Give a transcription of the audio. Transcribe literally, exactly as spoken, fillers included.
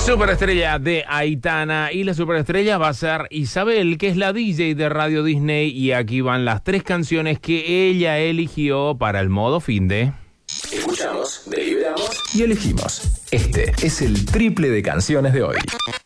Superestrella de Aitana, y la superestrella va a ser Isabel, que es la D J de Radio Disney, y aquí van las tres canciones que ella eligió para el modo finde. Escuchamos, deliberamos y elegimos. Este es el triple de canciones de hoy.